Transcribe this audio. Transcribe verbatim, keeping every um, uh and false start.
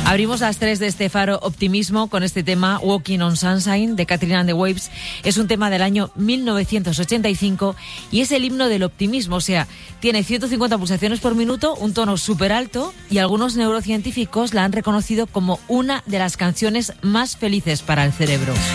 Abrimos las tres de este Faro Optimismo con este tema Walking on Sunshine de Katrina and the Waves. Es un tema del año mil novecientos ochenta y cinco y es el himno del optimismo. O sea, tiene ciento cincuenta pulsaciones por minuto, un tono súper alto y algunos neurocientíficos la han reconocido como una de las canciones más felices para el cerebro.